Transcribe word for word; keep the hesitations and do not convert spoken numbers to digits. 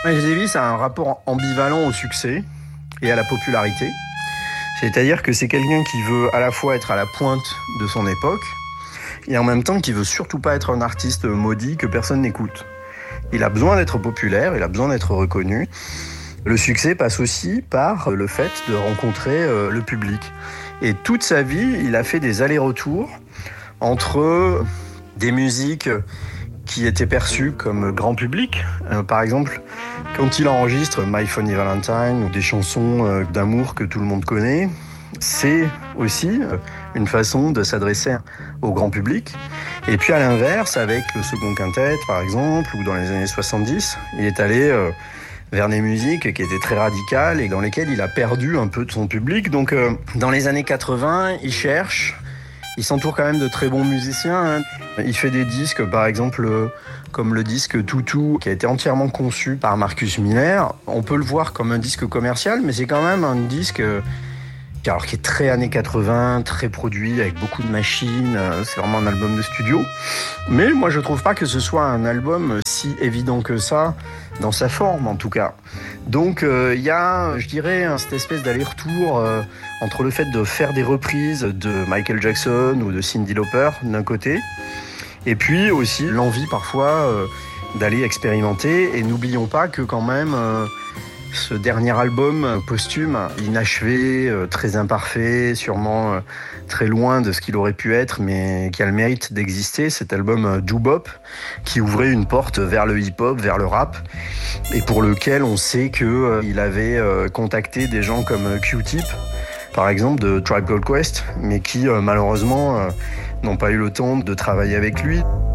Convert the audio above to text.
Miles Davis a un rapport ambivalent au succès et à la popularité. C'est-à-dire que c'est quelqu'un qui veut à la fois être à la pointe de son époque et en même temps qui veut surtout pas être un artiste maudit que personne n'écoute. Il a besoin d'être populaire, il a besoin d'être reconnu. Le succès passe aussi par le fait de rencontrer le public. Et toute sa vie, il a fait des allers-retours entre des musiques qui étaient perçues comme grand public. Euh, par exemple, quand il enregistre My Funny Valentine ou des chansons euh, d'amour que tout le monde connaît, c'est aussi euh, une façon de s'adresser au grand public. Et puis à l'inverse, avec le second quintet, par exemple, ou dans les années soixante-dix, il est allé euh, vers des musiques qui étaient très radicales et dans lesquelles il a perdu un peu de son public. Donc euh, dans les années quatre-vingts, il cherche, il s'entoure quand même de très bons musiciens. Hein. Il fait des disques, par exemple, euh, comme le disque Toutou, qui a été entièrement conçu par Marcus Miller. On peut le voir comme un disque commercial, mais c'est quand même un disque euh, alors, qui est très années quatre-vingts, très produit, avec beaucoup de machines. Euh, c'est vraiment un album de studio. Mais moi, je trouve pas que ce soit un album si évident que ça, dans sa forme en tout cas. Donc il euh, y a, je dirais, cette espèce d'aller-retour euh, entre le fait de faire des reprises de Michael Jackson ou de Cyndi Lauper d'un côté, et puis aussi l'envie parfois euh, d'aller expérimenter. Et n'oublions pas que quand même euh, ce dernier album posthume, inachevé, euh, très imparfait, sûrement euh, très loin de ce qu'il aurait pu être, mais qui a le mérite d'exister, cet album euh, Doo-Bop, qui ouvrait une porte vers le hip-hop, vers le rap, et pour lequel on sait qu'il euh, avait euh, contacté des gens comme euh, Q-Tip, par exemple, de Tribe Called Quest, mais qui euh, malheureusement euh, n'ont pas eu le temps de travailler avec lui.